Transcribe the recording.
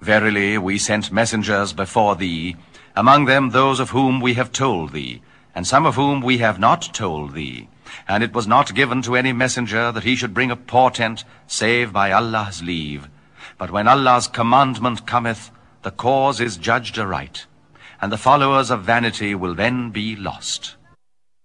Verily, we sent messengers before thee, among them those of whom we have told thee, and some of whom we have not told thee. And it was not given to any messenger that he should bring a portent, save by Allah's leave. But when Allah's commandment cometh, the cause is judged aright, and the followers of vanity will then be lost.